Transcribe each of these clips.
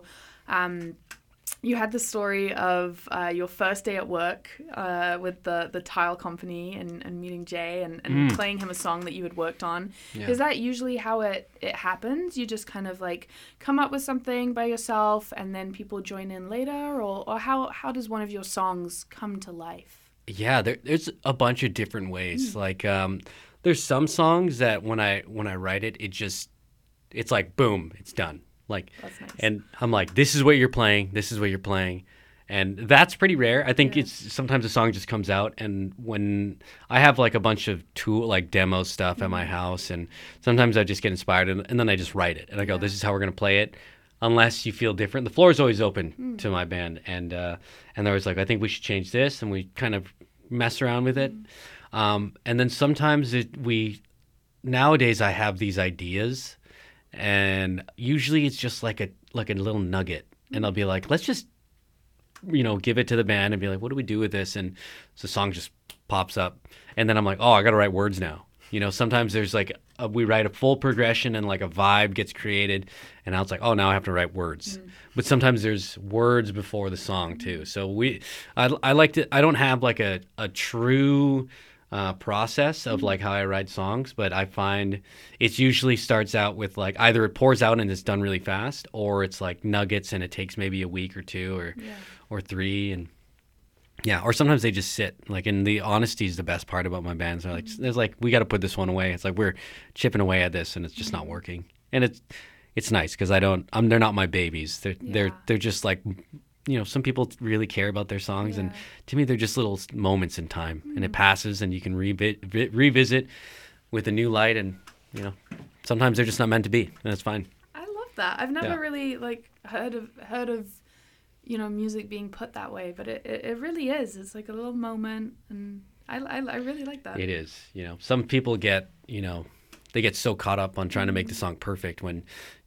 how you had the story of your first day at work with the tile company and meeting Jay and playing him a song that you had worked on. Yeah. Is that usually how it happens? You just kind of like come up with something by yourself and then people join in later? Or how does one of your songs come to life? Yeah, there's a bunch of different ways. Like there's some songs that when I write it, it's like, boom, it's done. Like, that's nice. And I'm like, this is what you're playing. This is what you're playing. And that's pretty rare. I think it's sometimes a song just comes out. And when I have like a bunch of demo stuff at my house, and sometimes I just get inspired and then I just write it. And I go, this is how we're going to play it. Unless you feel different. The floor is always open to my band. And they're always like, I think we should change this. And we kind of mess around with it. And then sometimes nowadays I have these ideas. And usually it's just like a little nugget, and I'll be like, let's just, give it to the band and be like, what do we do with this? And so the song just pops up, and then I'm like, oh, I got to write words now. Sometimes there's like we write a full progression and like a vibe gets created, and I was like, oh, now I have to write words. But sometimes there's words before the song too. So I like to. I don't have like a true process of like how I write songs, but I find it usually starts out with like either it pours out and it's done really fast, or it's like nuggets and it takes maybe a week or two or three, and or sometimes they just sit. Like, and the honesty is the best part about my bands. They're like, there's like, we got to put this one away. It's like we're chipping away at this and it's just not working, and it's nice because they're not my babies. They're just like. Some people really care about their songs, and to me, they're just little moments in time, and it passes, and you can revisit with a new light, and sometimes they're just not meant to be, and that's fine. I love that. I've never really heard of music being put that way, but it really is. It's like a little moment, and I really like that. It is. Some people get they get so caught up on trying to make the song perfect when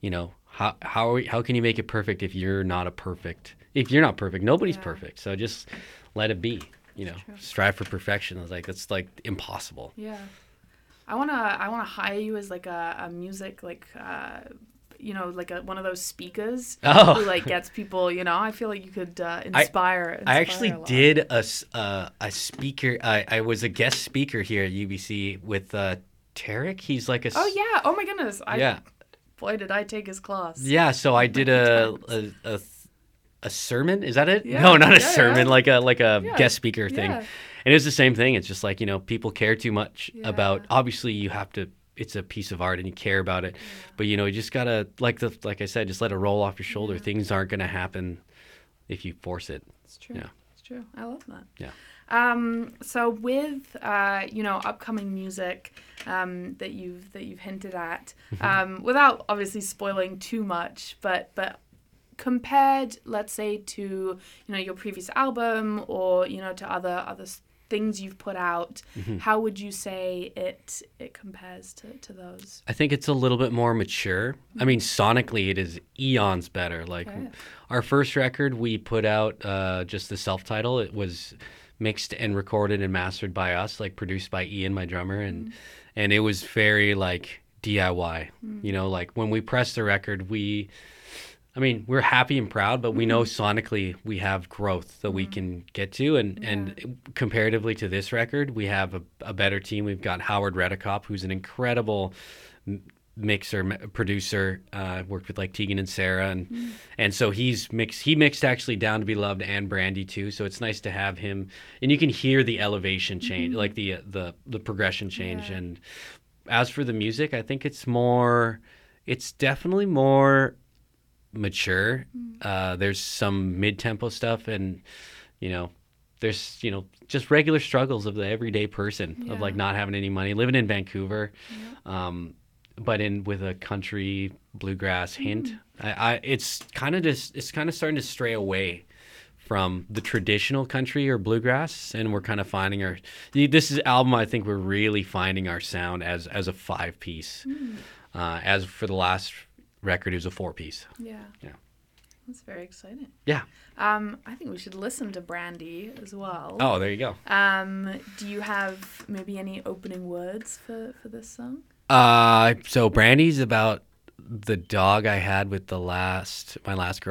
how can you make it perfect if you're not perfect? If you're not perfect, nobody's perfect. So just let it be, strive for perfection. I was like, that's like impossible. Yeah. I want to hire you as like a music, like, like one of those speakers who like gets people, I feel like you could inspire. I actually did a speaker. I was a guest speaker here at UBC with Tarek. He's like oh yeah. Oh my goodness. Boy, did I take his class. Yeah. So I did a sermon, is that it? Yeah, no, not a sermon, like a guest speaker thing. And it was the same thing. It's just like, people care too much about, obviously you have to, it's a piece of art and you care about it, but you just gotta, like I said, just let it roll off your shoulder. Things aren't gonna happen if you force it. It's true. Yeah. It's true. I love that. Yeah. So with upcoming music that you've hinted at, without obviously spoiling too much, but compared, let's say, to your previous album or to other things you've put out, how would you say it compares to those? I think it's a little bit more mature. I mean, sonically, it is eons better. Like our first record, we put out just the self-title. It was mixed and recorded and mastered by us, like produced by Ian, my drummer, and it was very like DIY. Like when we pressed the record, we're happy and proud, but we know sonically we have growth that we can get to. And comparatively to this record, we have a better team. We've got Howard Redekop, who's an incredible producer, worked with like Tegan and Sarah. And so he mixed actually Down to Be Loved and Brandy too. So it's nice to have him. And you can hear the elevation change, like the progression change. Yeah. And as for the music, I think it's definitely more mature. There's some mid-tempo stuff, and there's just regular struggles of the everyday person of like not having any money, living in Vancouver, but with a country bluegrass hint. It's kind of starting to stray away from the traditional country or bluegrass, and we're kind of finding this is album, I think we're really finding our sound as a 5-piece. As for the last record, is a 4-piece. Yeah. That's very exciting. Yeah. I think we should listen to Brandy as well. Oh, there you go. Do you have maybe any opening words for this song? So Brandy's about the dog I had with my last girl.